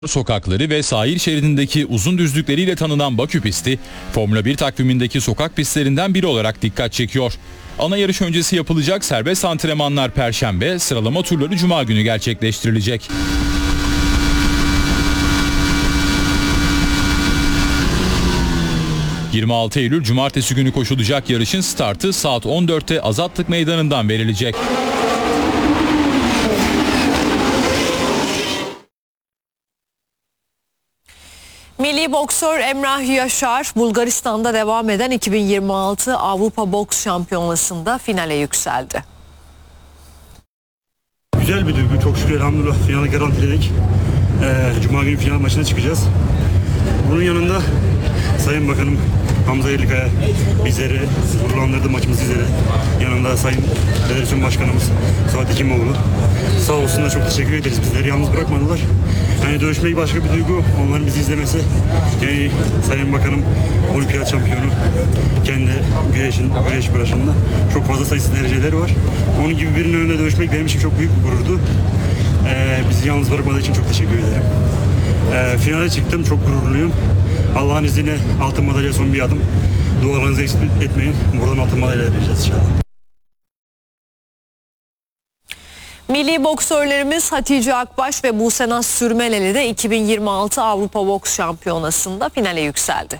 Sokakları ve sahil şeridindeki uzun düzlükleriyle tanınan Bakü pisti, Formula 1 takvimindeki sokak pistlerinden biri olarak dikkat çekiyor. Ana yarış öncesi yapılacak serbest antrenmanlar Perşembe, sıralama turları Cuma günü gerçekleştirilecek. ...26 Eylül Cumartesi günü koşulacak yarışın startı saat 14'te Azatlık Meydanı'ndan verilecek. Milli boksör Emrah Yaşar, Bulgaristan'da devam eden 2026 Avrupa Boks Şampiyonası'nda finale yükseldi. Güzel bir duygu. Çok şükür elhamdülillah finali garantiledik. Cuma günü final maçına çıkacağız. Bunun yanında Sayın Bakanım Hamza Yerlikaya bizleri gururlandırdı, maçımızı izledi. Yanında Sayın Federasyon Başkanımız Suat Hekimoğlu. Sağ olsunlar, çok teşekkür ederiz. Bizleri yalnız bırakmadılar. Yani dövüşmek başka bir duygu. Onların bizi izlemesi. Yani Sayın Bakanım olimpiyat şampiyonu. Kendi güreş branşında çok fazla sayısız dereceleri var. Onun gibi birinin önünde dövüşmek benim için çok büyük bir gururdu. Bizi yalnız bırakmadığı için çok teşekkür ederim. Finale çıktım. Çok gururluyum. Allah'ın izniyle altın madalya son bir adım. Dualarınızı eksik etmeyin. Buradan altın madalya vereceğiz inşallah. Milli boksörlerimiz Hatice Akbaş ve Busenaz Sürmeneli de 2026 Avrupa Boks Şampiyonası'nda finale yükseldi.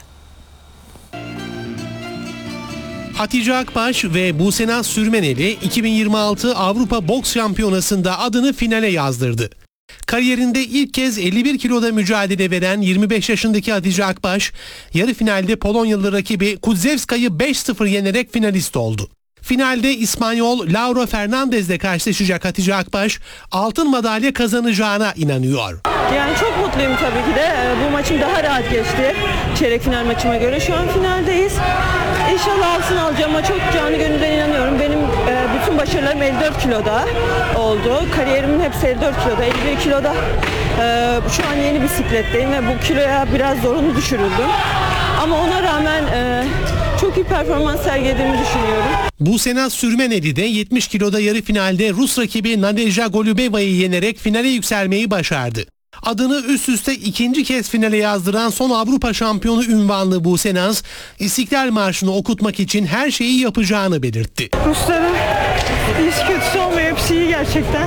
Hatice Akbaş ve Busenaz Sürmeneli 2026 Avrupa Boks Şampiyonası'nda adını finale yazdırdı. Kariyerinde ilk kez 51 kiloda mücadele veren 25 yaşındaki Hatice Akbaş, yarı finalde Polonyalı rakibi Kudzewska'yı 5-0 yenerek finalist oldu. Finalde İspanyol Laura Fernandez'le karşılaşacak Hatice Akbaş, altın madalya kazanacağına inanıyor. Yani çok mutluyum tabii ki de. Bu maçım daha rahat geçti çeyrek final maçıma göre. Şu an finaldeyiz. İnşallah altın alacağım ama çok canı gönülden inanıyorum. Benim bütün başarılarım 54 kiloda oldu. Kariyerimin hepsi 54 kiloda, 51 kiloda. Şu an yeni bisikletteyim ve bu kiloya biraz zorunlu düşürüldüm. Ama ona rağmen çok iyi performans sergilediğimi düşünüyorum. Busenaz Sürmeneli de 70 kiloda yarı finalde Rus rakibi Nadeja Golubeva'yı yenerek finale yükselmeyi başardı. Adını üst üste ikinci kez finale yazdıran son Avrupa şampiyonu unvanlı Busenaz, İstiklal Marşı'nı okutmak için her şeyi yapacağını belirtti. Rusların iyisi kötüsü olmuyor, hepsi iyi gerçekten.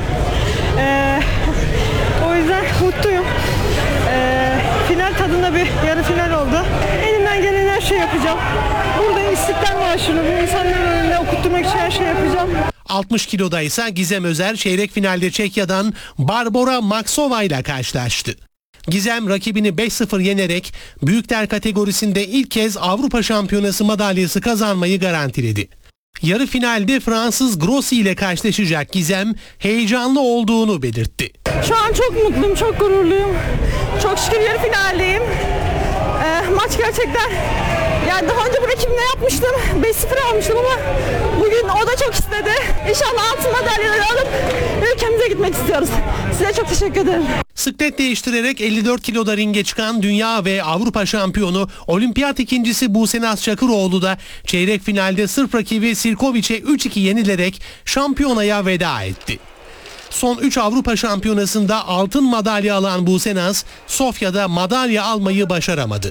O yüzden mutluyum. Final tadında bir yarı final oldu. Elimden gelen her şeyi yapacağım. Burada İstiklal Marşı'nı bu insanların önünde okutturmak için her şeyi yapacağım. 60 kiloda ise Gizem Özer çeyrek finalde Çekya'dan Barbora Maksova ile karşılaştı. Gizem rakibini 5-0 yenerek büyükler kategorisinde ilk kez Avrupa Şampiyonası madalyası kazanmayı garantiledi. Yarı finalde Fransız Grossi ile karşılaşacak Gizem heyecanlı olduğunu belirtti. Şu an çok mutluyum, çok gururluyum. Çok şükür yarı finaldeyim. Maç gerçekten, yani daha önce bu rakibimle yapmıştım. 5-0 almıştım ama bugün o da çok istedi. İnşallah altın madalyaları alıp ülkemize gitmek istiyoruz. Size çok teşekkür ederim. Sıklet değiştirerek 54 kiloda ringe çıkan dünya ve Avrupa şampiyonu olimpiyat ikincisi Busenaz Çakıroğlu da çeyrek finalde Sırp rakibi Sirković'e 3-2 yenilerek şampiyonaya veda etti. Son 3 Avrupa şampiyonasında altın madalya alan Busenaz, Sofya'da madalya almayı başaramadı.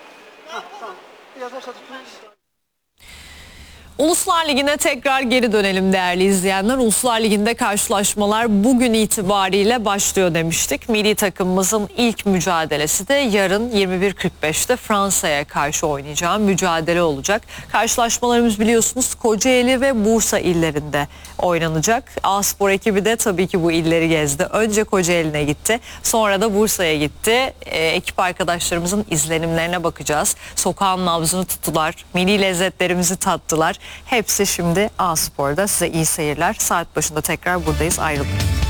Uluslar Ligi'ne tekrar geri dönelim değerli izleyenler. Uluslar Ligi'nde karşılaşmalar bugün itibariyle başlıyor demiştik. Milli takımımızın ilk mücadelesi de yarın 21.45'te Fransa'ya karşı oynayacağı mücadele olacak. Karşılaşmalarımız biliyorsunuz Kocaeli ve Bursa illerinde oynanacak. A-Spor ekibi de tabii ki bu illeri gezdi. Önce Kocaeli'ne gitti, sonra da Bursa'ya gitti. Ekip arkadaşlarımızın izlenimlerine bakacağız. Sokağın nabzını tuttular, milli lezzetlerimizi tattılar. Hepsi şimdi A-Spor'da. Size iyi seyirler. Saat başında tekrar buradayız. Ayrılmayın.